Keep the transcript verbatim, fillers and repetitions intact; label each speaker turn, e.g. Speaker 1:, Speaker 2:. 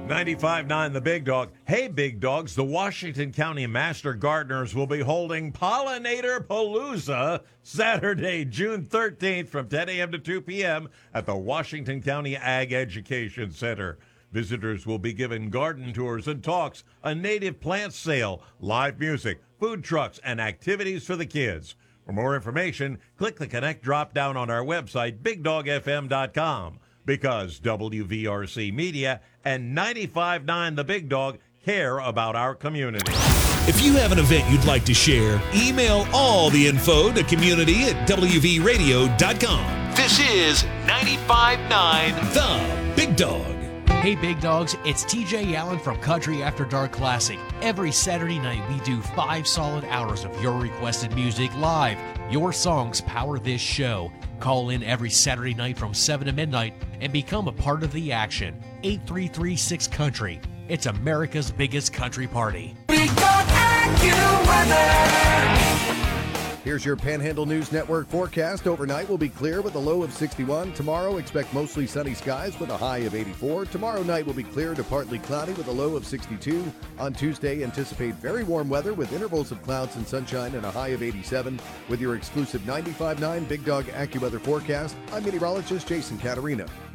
Speaker 1: ninety-five point nine The Big Dog. Hey, Big Dogs, the Washington County Master Gardeners will be holding Pollinator Palooza Saturday, June thirteenth from ten a.m. to two p.m. at the Washington County Ag Education Center. Visitors will be given garden tours and talks, a native plant sale, live music, food trucks, and activities for the kids. For more information, click the Connect drop-down on our website, big dog f m dot com. Because W V R C Media and ninety-five point nine The Big Dog care about our community.
Speaker 2: If you have an event you'd like to share, email all the info to community at w v radio dot com. This is ninety-five point nine The Big Dog.
Speaker 3: Hey Big Dogs, it's T J Allen from Country After Dark Classic. Every Saturday night we do five solid hours of your requested music live. Your songs power this show. Call in every Saturday night from seven to midnight and become a part of the action. eight three three six Country. It's America's biggest country party.
Speaker 4: We got AccuWeather.
Speaker 5: Here's your Panhandle News Network forecast. Overnight will be clear with a low of sixty-one. Tomorrow, expect mostly sunny skies with a high of eighty-four. Tomorrow night will be clear to partly cloudy with a low of sixty-two. On Tuesday, anticipate very warm weather with intervals of clouds and sunshine and a high of eighty-seven. With your exclusive ninety-five point nine Big Dog AccuWeather forecast, I'm meteorologist Jason Caterina.